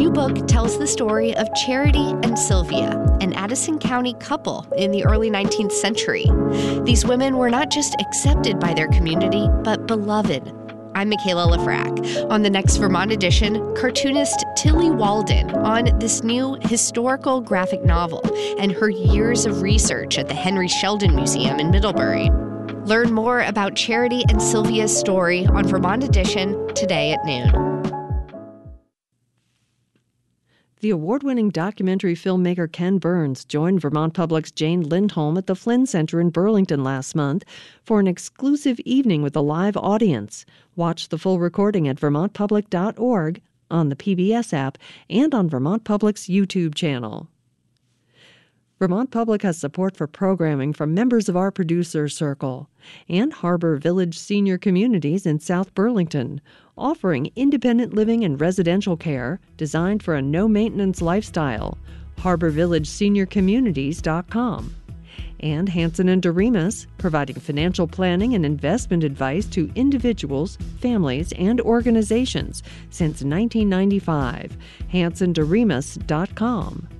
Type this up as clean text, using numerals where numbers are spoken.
new book tells the story of Charity and Sylvia, an Addison County couple in the early 19th century. These women were not just accepted by their community, but beloved. I'm Michaela Lafrac. On the next Vermont edition, cartoonist Tilly Walden on this new historical graphic novel and her years of research at the Henry Sheldon Museum in Middlebury. Learn more about Charity and Sylvia's story on Vermont Edition today at noon. The award-winning documentary filmmaker Ken Burns joined Vermont Public's Jane Lindholm at the Flynn Center in Burlington last month for an exclusive evening with a live audience. Watch the full recording at vermontpublic.org, on the PBS app, and on Vermont Public's YouTube channel. Vermont Public has support for programming from members of our producer circle and Harbor Village Senior Communities in South Burlington, offering independent living and residential care designed for a no-maintenance lifestyle. HarborVillageSeniorCommunities.com. And Hanson and Doremus, providing financial planning and investment advice to individuals, families, and organizations since 1995. HansonDoremus.com.